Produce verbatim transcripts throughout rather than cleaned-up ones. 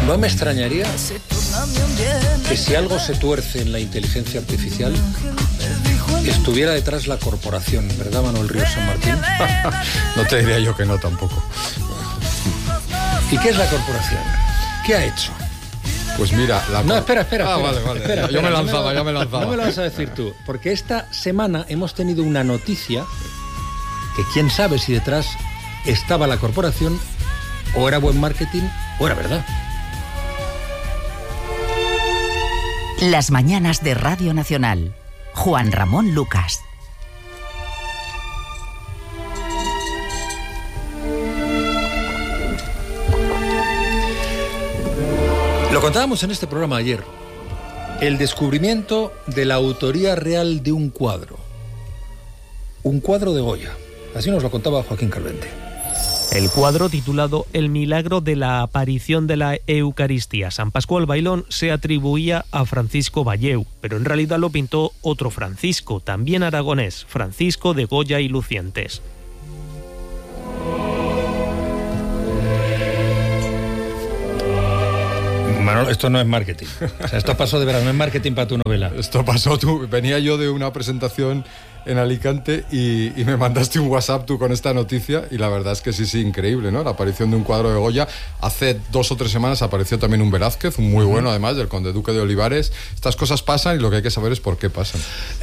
No me extrañaría que si algo se tuerce en la inteligencia artificial estuviera detrás la corporación, ¿verdad, Manuel Ríos San Martín? No te diría yo que no tampoco. ¿Y qué es la corporación? ¿Qué ha hecho? Pues mira, la No, espera, espera. Ah, espera, vale, vale. espera, yo espera, me no lanzaba, lo, ya me lanzaba. No me lo vas a decir tú, porque esta semana hemos tenido una noticia que quién sabe si detrás estaba la corporación, o era buen marketing, o era verdad. Las mañanas de Radio Nacional. Juan Ramón Lucas. Lo contábamos en este programa ayer. El descubrimiento de la autoría real de un cuadro. Un cuadro de Goya. Así nos lo contaba Joaquín Calvente. El cuadro, titulado El milagro de la aparición de la Eucaristía San Pascual Bailón, se atribuía a Francisco Valleu, pero en realidad lo pintó otro Francisco, también aragonés, Francisco de Goya y Lucientes. Manolo, esto no es marketing. O sea, esto pasó de verdad, no es marketing para tu novela. Esto pasó tú. Venía yo de una presentación en Alicante y, y me mandaste un WhatsApp tú con esta noticia y la verdad es que sí, sí, increíble, ¿no? La aparición de un cuadro de Goya. Hace dos o tres semanas apareció también un Velázquez, un muy bueno además, del conde duque de Olivares. Estas cosas pasan y lo que hay que saber es por qué pasan.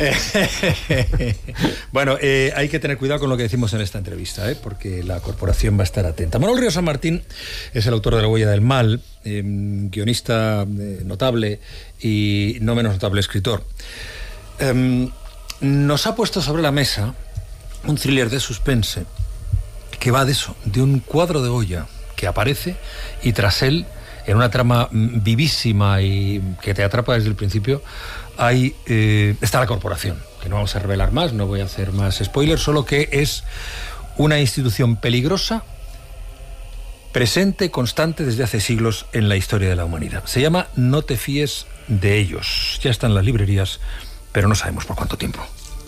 Bueno, eh, hay que tener cuidado con lo que decimos en esta entrevista, ¿eh? Porque la corporación va a estar atenta. Manuel Ríos San Martín es el autor de La huella del mal, eh, guionista eh, notable y no menos notable escritor. Eh, Nos ha puesto sobre la mesa un thriller de suspense que va de eso, de un cuadro de Goya que aparece y tras él, en una trama vivísima y que te atrapa desde el principio, hay, eh, está la corporación, que no vamos a revelar más, no voy a hacer más spoilers, solo que es una institución peligrosa, presente, constante desde hace siglos en la historia de la humanidad. Se llama No te fíes de ellos. Ya está en las librerías, pero no sabemos por cuánto tiempo.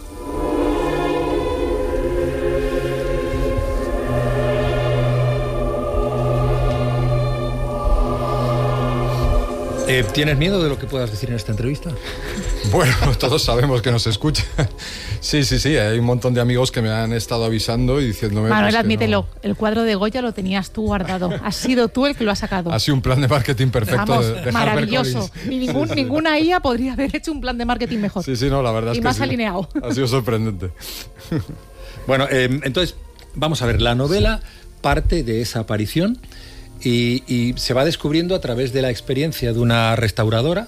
Eh, ¿Tienes miedo de lo que puedas decir en esta entrevista? Bueno, todos sabemos que nos escucha. Sí, sí, sí, hay un montón de amigos que me han estado avisando y diciéndome... Manuel, pues, admítelo, no. El cuadro de Goya lo tenías tú guardado. Has sido tú el que lo has sacado. Ha sido un plan de marketing perfecto. Vamos, de, de maravilloso. Ni ningún, sí, sí. Ninguna I A podría haber hecho un plan de marketing mejor. Sí, sí, no, la verdad y es que más sí. alineado. Ha sido sorprendente. Bueno, eh, entonces, vamos a ver, la novela parte de esa aparición y, y se va descubriendo a través de la experiencia de una restauradora,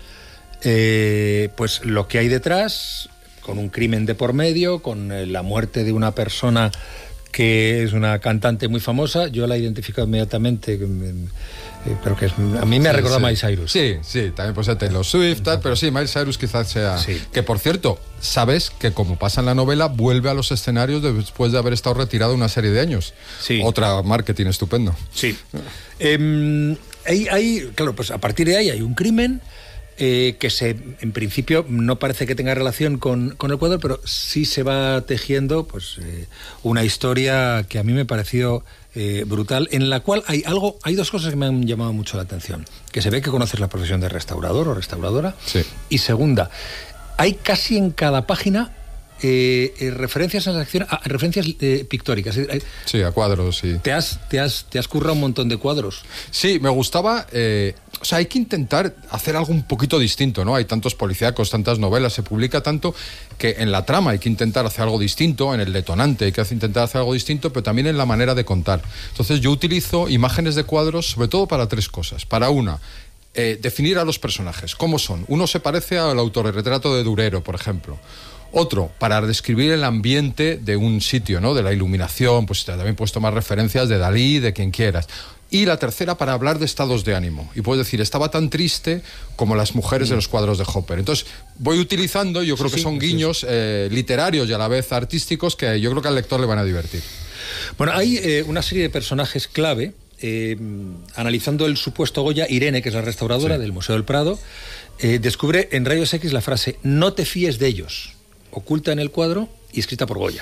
eh, pues lo que hay detrás, con un crimen de por medio, con eh, la muerte de una persona que es una cantante muy famosa. Yo la he identificado inmediatamente, eh, creo que es, a mí me ha Sí, recordado sí. a Miley Cyrus. Sí, sí, también pues Taylor Swift, tal, pero sí, Miley Cyrus quizás sea... Sí. Que por cierto, sabes que como pasa en la novela, vuelve a los escenarios después de haber estado retirado una serie de años. Sí. Otra marketing estupendo. Sí. Eh, hay, hay, claro, pues a partir de ahí hay un crimen eh, que se, en principio no parece que tenga relación con, con el cuadro, pero sí se va tejiendo pues eh, una historia que a mí me pareció eh, brutal, en la cual hay algo, hay dos cosas que me han llamado mucho la atención. Que se ve que conoces la profesión de restaurador o restauradora. Sí. Y segunda, hay casi en cada página Eh, eh, referencias a, acción, a referencias eh, pictóricas. Eh, Sí, a cuadros, sí. te has, te has, te has currado un montón de cuadros. Sí, me gustaba... Eh, o sea, hay que intentar hacer algo un poquito distinto, ¿no? Hay tantos policíacos, tantas novelas, se publica tanto que en la trama hay que intentar hacer algo distinto, en el detonante hay que intentar hacer algo distinto, pero también en la manera de contar. Entonces yo utilizo imágenes de cuadros sobre todo para tres cosas. Para una... Eh, definir a los personajes, cómo son. Uno se parece al autorretrato de Durero, por ejemplo. Otro, para describir el ambiente de un sitio, ¿no? De la iluminación, pues también puedes tomar referencias de Dalí, de quien quieras. Y la tercera, para hablar de estados de ánimo. Y puedes decir, estaba tan triste como las mujeres mm. de los cuadros de Hopper. Entonces, voy utilizando, yo creo sí, que son sí, guiños sí. Eh, literarios y a la vez artísticos que yo creo que al lector le van a divertir. Bueno, hay eh, una serie de personajes clave. Eh, analizando el supuesto Goya, Irene, que es la restauradora sí. del Museo del Prado, eh, descubre en Rayos X la frase "no te fíes de ellos", oculta en el cuadro y escrita por Goya.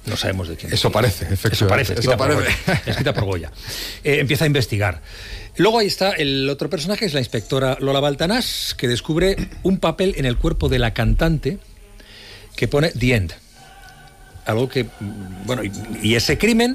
No sabemos de quién. Eso parece, efectivamente. Eso parece, escrita, Eso por, parece. Goya, escrita por Goya. Eh, empieza a investigar. Luego ahí está el otro personaje, es la inspectora Lola Baltanás, que descubre un papel en el cuerpo de la cantante que pone The End. Algo que, bueno, y, y ese crimen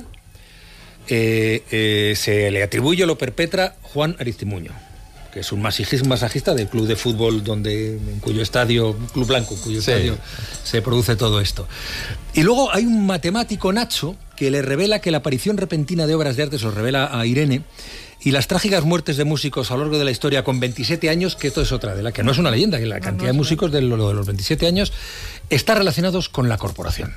eh, eh, se le atribuye, lo perpetra Juan Aristimuño, que es un masajista del club de fútbol donde, en cuyo estadio, Club Blanco, en cuyo sí. estadio se produce todo esto. Y luego hay un matemático, Nacho, que le revela que la aparición repentina de obras de arte, se lo revela a Irene, y las trágicas muertes de músicos a lo largo de la historia con veintisiete años, que esto es otra de la que no es una leyenda, que la cantidad no, no, de músicos de, lo, de los veintisiete años está relacionados con la corporación.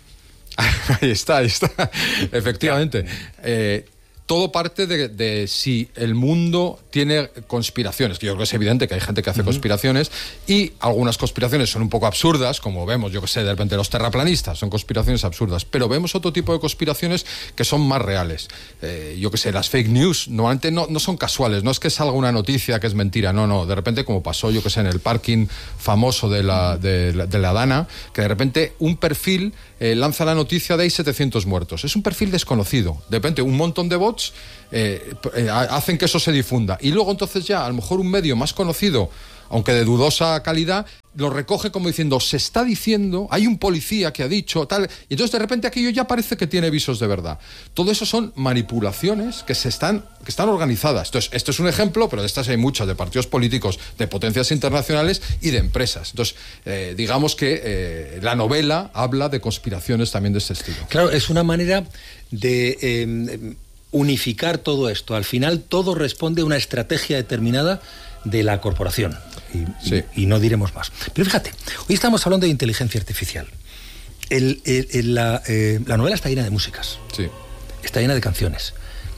Ahí está, ahí está. Efectivamente. Eh, todo parte de, de si el mundo tiene conspiraciones, que yo creo que es evidente que hay gente que hace uh-huh. conspiraciones, y algunas conspiraciones son un poco absurdas, como vemos, yo que sé, de repente los terraplanistas, son conspiraciones absurdas, pero vemos otro tipo de conspiraciones que son más reales. Eh, yo que sé, las fake news normalmente no, no son casuales, no es que salga una noticia que es mentira, no, no, de repente como pasó, yo que sé, en el parking famoso de la, de, la, de la Dana, que de repente un perfil eh, lanza la noticia de hay setecientos muertos. Es un perfil desconocido. De repente un montón de bots Eh, eh, hacen que eso se difunda y luego entonces ya a lo mejor un medio más conocido, aunque de dudosa calidad, lo recoge como diciendo, se está diciendo, hay un policía que ha dicho tal, y entonces de repente aquello ya parece que tiene visos de verdad. Todo eso son manipulaciones que se están, que están organizadas. Entonces, esto es un ejemplo, pero de estas hay muchas, de partidos políticos, de potencias internacionales y de empresas. Entonces, eh, digamos que eh, la novela habla de conspiraciones también de este estilo. Claro, es una manera de eh, unificar todo esto. Al final todo responde a una estrategia determinada de la corporación. Y, sí. y, y no diremos más. Pero fíjate, hoy estamos hablando de inteligencia artificial. El, el, el, la, eh, la novela está llena de músicas. Sí. Está llena de canciones.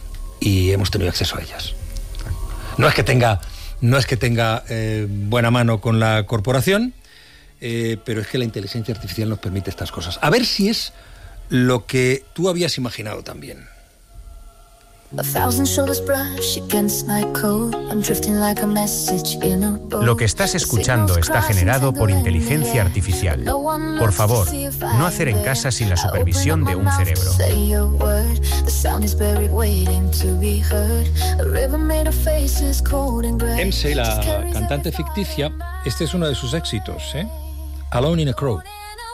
Y hemos tenido acceso a ellas. No es que tenga, no es que tenga eh, buena mano con la corporación, eh, pero es que la inteligencia artificial nos permite estas cosas. A ver si es lo que tú habías imaginado también. Lo que estás escuchando está generado por inteligencia artificial. Por favor, no hacer en casa sin la supervisión de un cerebro. M C, la cantante ficticia, este es uno de sus éxitos, ¿eh? Alone in a Crowd.